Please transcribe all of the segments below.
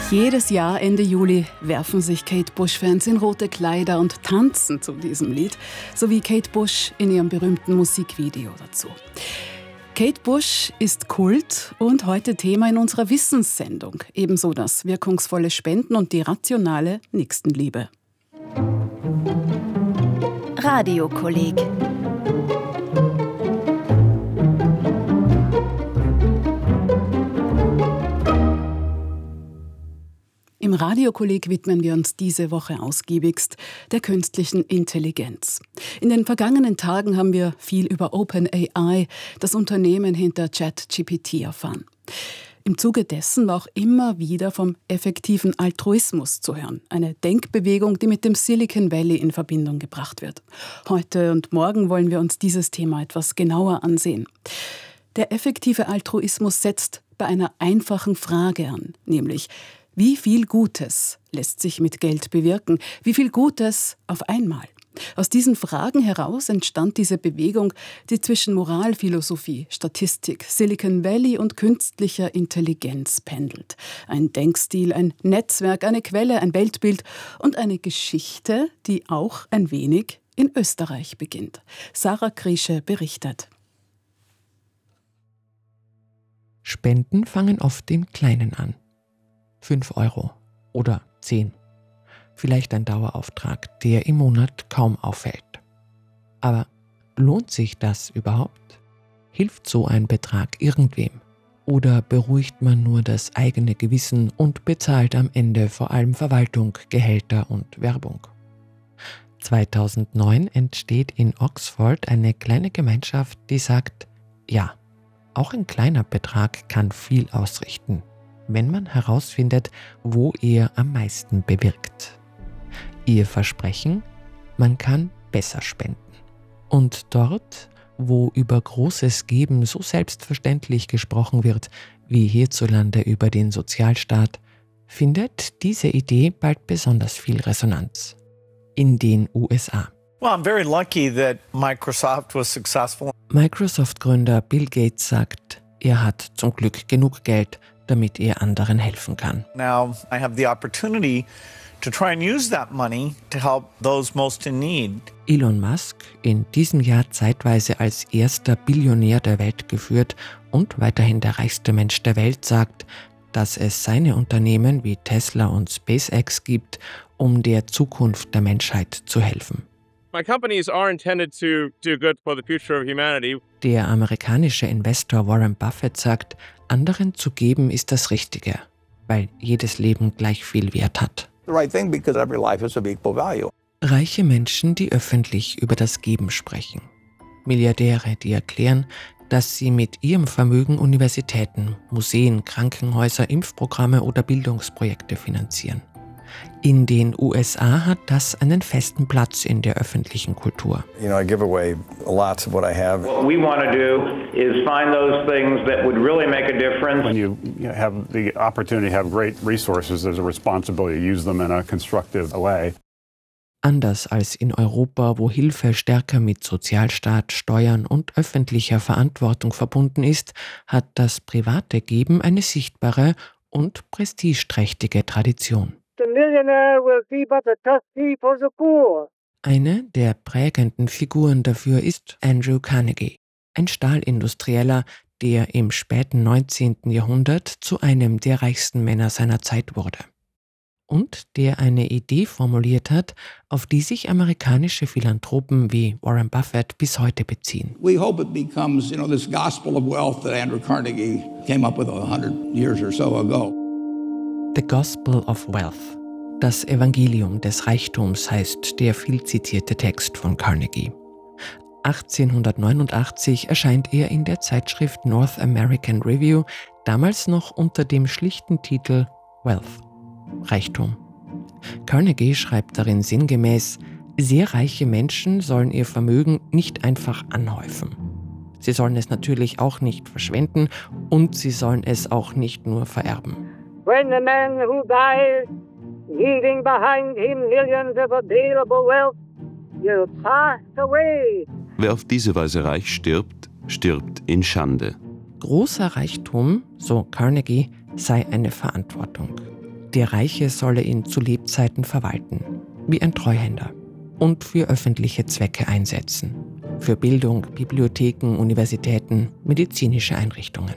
Jedes Jahr Ende Juli werfen sich Kate Bush-Fans in rote Kleider und tanzen zu diesem Lied, sowie Kate Bush in ihrem berühmten Musikvideo dazu. Kate Bush ist Kult und heute Thema in unserer Wissenssendung. Ebenso das wirkungsvolle Spenden und die rationale Nächstenliebe. Radiokolleg. Im Radiokolleg widmen wir uns diese Woche ausgiebigst der künstlichen Intelligenz. In den vergangenen Tagen haben wir viel über OpenAI, das Unternehmen hinter ChatGPT, erfahren. Im Zuge dessen war auch immer wieder vom effektiven Altruismus zu hören. Eine Denkbewegung, die mit dem Silicon Valley in Verbindung gebracht wird. Heute und morgen wollen wir uns dieses Thema etwas genauer ansehen. Der effektive Altruismus setzt bei einer einfachen Frage an, nämlich: Wie viel Gutes lässt sich mit Geld bewirken? Wie viel Gutes auf einmal? Aus diesen Fragen heraus entstand diese Bewegung, die zwischen Moralphilosophie, Statistik, Silicon Valley und künstlicher Intelligenz pendelt. Ein Denkstil, ein Netzwerk, eine Quelle, ein Weltbild und eine Geschichte, die auch ein wenig in Österreich beginnt. Sarah Kriesche berichtet. Spenden fangen oft im Kleinen an. 5 Euro oder 10. Vielleicht ein Dauerauftrag, der im Monat kaum auffällt. Aber lohnt sich das überhaupt? Hilft so ein Betrag irgendwem? Oder beruhigt man nur das eigene Gewissen und bezahlt am Ende vor allem Verwaltung, Gehälter und Werbung? 2009 entsteht in Oxford eine kleine Gemeinschaft, die sagt: Ja, auch ein kleiner Betrag kann viel ausrichten, wenn man herausfindet, wo er am meisten bewirkt. Ihr Versprechen: Man kann besser spenden. Und dort, wo über großes Geben so selbstverständlich gesprochen wird, wie hierzulande über den Sozialstaat, findet diese Idee bald besonders viel Resonanz. In den USA. Well, I'm very lucky that Microsoft was successful. Microsoft-Gründer Bill Gates sagt, er hat zum Glück genug Geld, damit er anderen helfen kann. Now I have the opportunity to try and use that money to help those most in need. Elon Musk, in diesem Jahr zeitweise als erster Billionär der Welt geführt und weiterhin der reichste Mensch der Welt, sagt, dass es seine Unternehmen wie Tesla und SpaceX gibt, um der Zukunft der Menschheit zu helfen. My companies are intended to do good for the future of humanity. Der amerikanische Investor Warren Buffett sagt, anderen zu geben ist das Richtige, weil jedes Leben gleich viel Wert hat. The right thing because every life is of equal value. Reiche Menschen, die öffentlich über das Geben sprechen. Milliardäre, die erklären, dass sie mit ihrem Vermögen Universitäten, Museen, Krankenhäuser, Impfprogramme oder Bildungsprojekte finanzieren. In den USA hat das einen festen Platz in der öffentlichen Kultur. I give away lots of what I have. What we want to do is find those things that would really make a difference. When you have the opportunity to have great resources, there's a responsibility to use them in a constructive way. Anders als in Europa, wo Hilfe stärker mit Sozialstaat, Steuern und öffentlicher Verantwortung verbunden ist, hat das private Geben eine sichtbare und prestigeträchtige Tradition. Eine der prägenden Figuren dafür ist Andrew Carnegie, ein Stahlindustrieller, der im späten 19. Jahrhundert zu einem der reichsten Männer seiner Zeit wurde. Und der eine Idee formuliert hat, auf die sich amerikanische Philanthropen wie Warren Buffett bis heute beziehen. We hope it becomes, this gospel of wealth that Andrew Carnegie came up with 100 years or so ago. The Gospel of Wealth. Das Evangelium des Reichtums heißt der viel zitierte Text von Carnegie. 1889 erscheint er in der Zeitschrift North American Review, damals noch unter dem schlichten Titel Wealth, Reichtum. Carnegie schreibt darin sinngemäß: Sehr reiche Menschen sollen ihr Vermögen nicht einfach anhäufen. Sie sollen es natürlich auch nicht verschwenden und sie sollen es auch nicht nur vererben. When the man who dies, leaving behind him millions of available wealth, will pass away. Wer auf diese Weise reich stirbt, stirbt in Schande. Großer Reichtum, so Carnegie, sei eine Verantwortung. Der Reiche solle ihn zu Lebzeiten verwalten, wie ein Treuhänder, und für öffentliche Zwecke einsetzen. Für Bildung, Bibliotheken, Universitäten, medizinische Einrichtungen.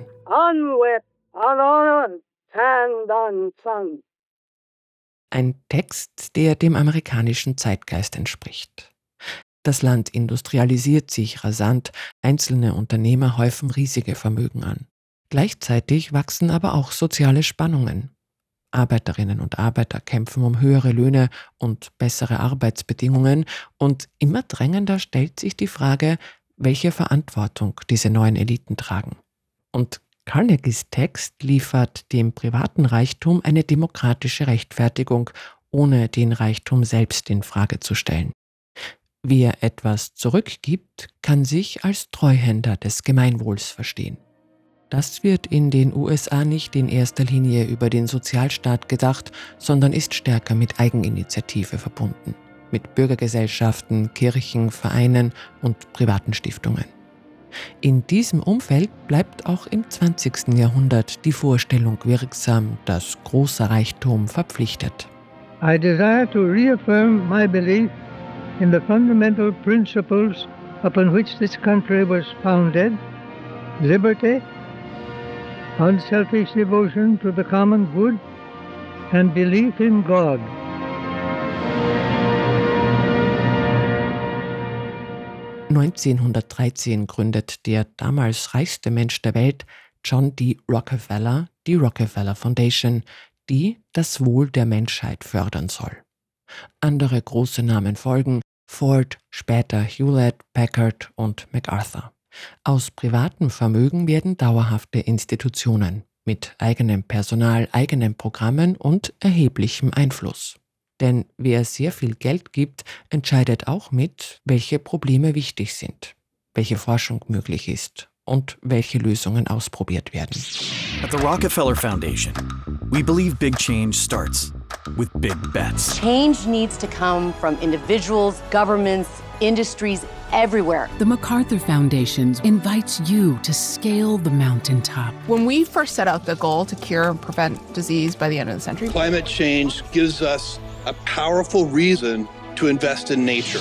Ein Text, der dem amerikanischen Zeitgeist entspricht. Das Land industrialisiert sich rasant, einzelne Unternehmer häufen riesige Vermögen an. Gleichzeitig wachsen aber auch soziale Spannungen. Arbeiterinnen und Arbeiter kämpfen um höhere Löhne und bessere Arbeitsbedingungen und immer drängender stellt sich die Frage, welche Verantwortung diese neuen Eliten tragen. Und Carnegies Text liefert dem privaten Reichtum eine demokratische Rechtfertigung, ohne den Reichtum selbst in Frage zu stellen. Wer etwas zurückgibt, kann sich als Treuhänder des Gemeinwohls verstehen. Das wird in den USA nicht in erster Linie über den Sozialstaat gedacht, sondern ist stärker mit Eigeninitiative verbunden, mit Bürgergesellschaften, Kirchen, Vereinen und privaten Stiftungen. In diesem Umfeld bleibt auch im 20. Jahrhundert die Vorstellung wirksam, dass großer Reichtum verpflichtet. I desire to reaffirm my belief in the fundamental principles upon which this country was founded: liberty, unselfish devotion to the common good, and belief in God. (1913) gründet der damals reichste Mensch der Welt, John D. Rockefeller, die Rockefeller Foundation, die das Wohl der Menschheit fördern soll. Andere große Namen folgen: Ford, später Hewlett, Packard und MacArthur. Aus privatem Vermögen werden dauerhafte Institutionen mit eigenem Personal, eigenen Programmen und erheblichem Einfluss. Denn wer sehr viel Geld gibt, entscheidet auch mit, welche Probleme wichtig sind, welche Forschung möglich ist und welche Lösungen ausprobiert werden. At the Rockefeller Foundation, we believe big change starts with big bets. Change needs to come from individuals, governments, industries, everywhere. The MacArthur Foundation invites you to scale the mountaintop. When we first set out the goal to cure and prevent disease by the end of the century, climate change gives us a powerful reason to invest in nature.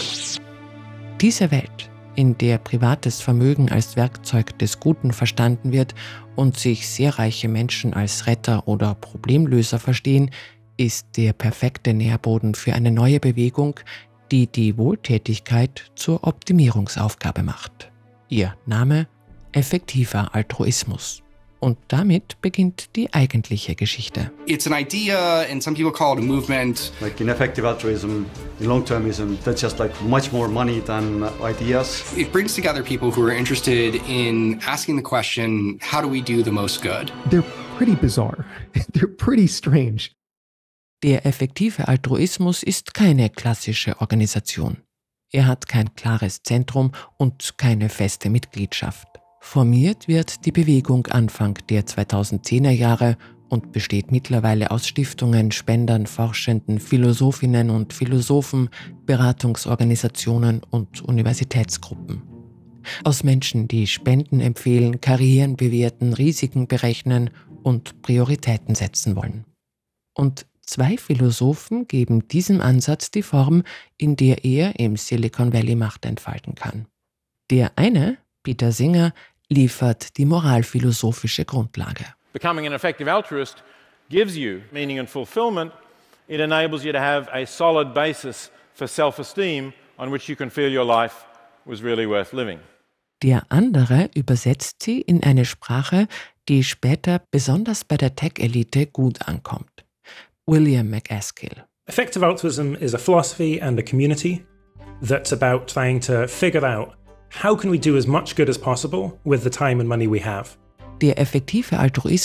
Diese Welt, in der privates Vermögen als Werkzeug des Guten verstanden wird und sich sehr reiche Menschen als Retter oder Problemlöser verstehen, ist der perfekte Nährboden für eine neue Bewegung, die die Wohltätigkeit zur Optimierungsaufgabe macht. Ihr Name: effektiver Altruismus. Und damit beginnt die eigentliche Geschichte. It's an idea and some people call it a movement. Like in effective altruism, in long-termism, that's just like much more money than ideas. It brings together people who are interested in asking the question, how do we do the most good? They're pretty bizarre. They're pretty strange. Der effektive Altruismus ist keine klassische Organisation. Er hat kein klares Zentrum und keine feste Mitgliedschaft. Formiert wird die Bewegung Anfang der 2010er Jahre und besteht mittlerweile aus Stiftungen, Spendern, Forschenden, Philosophinnen und Philosophen, Beratungsorganisationen und Universitätsgruppen. Aus Menschen, die Spenden empfehlen, Karrieren bewerten, Risiken berechnen und Prioritäten setzen wollen. Und 2 Philosophen geben diesem Ansatz die Form, in der er im Silicon Valley Macht entfalten kann. Der eine, Peter Singer, liefert die moralphilosophische Grundlage. Becoming an effective altruist gives you meaning and fulfillment. It enables you to have a solid basis for self-esteem on which you can feel your life was really worth living. Der andere übersetzt sie in eine Sprache, die später besonders bei der Tech-Elite gut ankommt. William MacAskill. Effective altruism is a philosophy and a community that's about trying to figure out how can we do as much good as possible with the time and money we have. Der effektive Altruismus